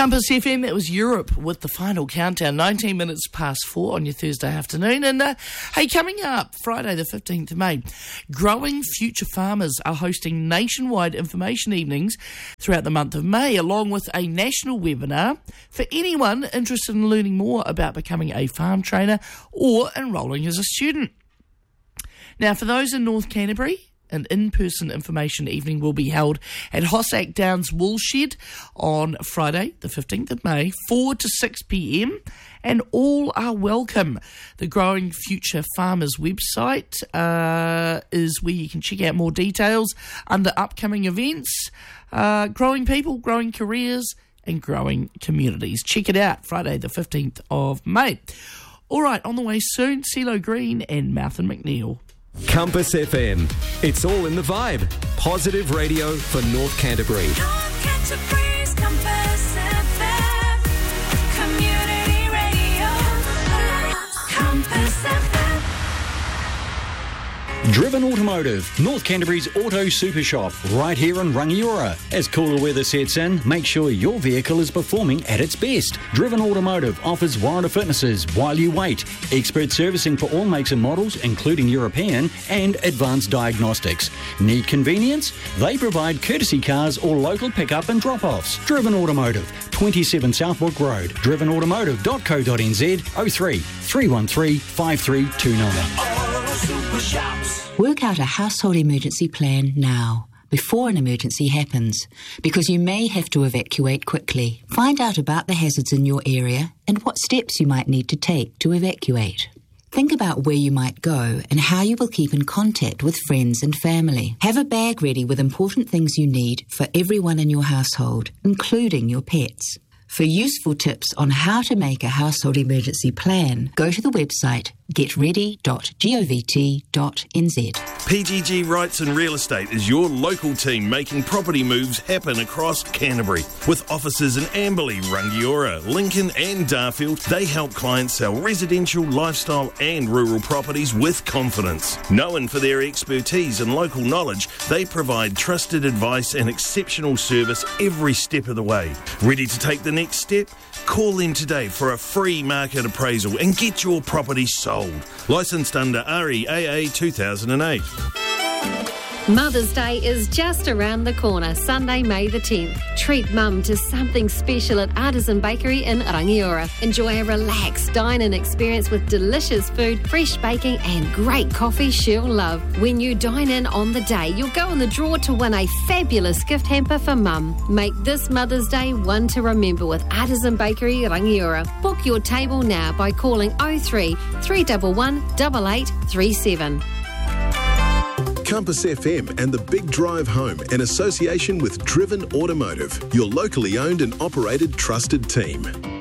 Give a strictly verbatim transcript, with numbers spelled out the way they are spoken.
Compass F M, that was Europe with the final countdown, nineteen minutes past four on your Thursday afternoon. And uh, hey, coming up Friday the fifteenth of May, Growing Future Farmers are hosting nationwide information evenings throughout the month of May, along with a national webinar for anyone interested in learning more about becoming a farm trainer or enrolling as a student. Now, for those in North Canterbury, an in-person information evening will be held at Hossack Downs Woolshed on Friday, the fifteenth of May, four to six p.m, and all are welcome. The Growing Future Farmers website uh, is where you can check out more details under upcoming events, uh, growing people, growing careers, and growing communities. Check it out, Friday, the fifteenth of May. All right, on the way soon, CeeLo Green and Malcolm McNeil. Compass F M. It's all in the vibe. Positive radio for North Canterbury. North Canterbury's Compass F M. Community radio. Compass F M. Driven Automotive, North Canterbury's auto super shop, right here in Rangiora. As cooler weather sets in, make sure your vehicle is performing at its best. Driven Automotive offers warranty fitnesses while you wait, expert servicing for all makes and models, including European, and advanced diagnostics. Need convenience? They provide courtesy cars or local pickup and drop-offs. Driven Automotive, twenty-seven Southbrook Road, driven automotive dot co dot n z, oh three, three one three, five three two nine. Work out a household emergency plan now, before an emergency happens, because you may have to evacuate quickly. Find out about the hazards in your area and what steps you might need to take to evacuate. Think about where you might go and how you will keep in contact with friends and family. Have a bag ready with important things you need for everyone in your household, including your pets. For useful tips on how to make a household emergency plan, go to the website get ready dot govt dot n z. P G G Rights and Real Estate is your local team making property moves happen across Canterbury. With offices in Amberley, Rangiora, Lincoln and Darfield, they help clients sell residential, lifestyle and rural properties with confidence. Known for their expertise and local knowledge, they provide trusted advice and exceptional service every step of the way. Ready to take the next step? Call them today for a free market appraisal and get your property sold. Licensed under R E A A two thousand eight. Mother's Day is just around the corner, Sunday, May the tenth. Treat Mum to something special at Artisan Bakery in Rangiora. Enjoy a relaxed dine-in experience with delicious food, fresh baking and great coffee she'll love. When you dine in on the day, you'll go in the draw to win a fabulous gift hamper for Mum. Make this Mother's Day one to remember with Artisan Bakery Rangiora. Book your table now by calling oh three, three one one, eight eight three seven. Compass F M and the Big Drive Home in association with Driven Automotive, your locally owned and operated trusted team.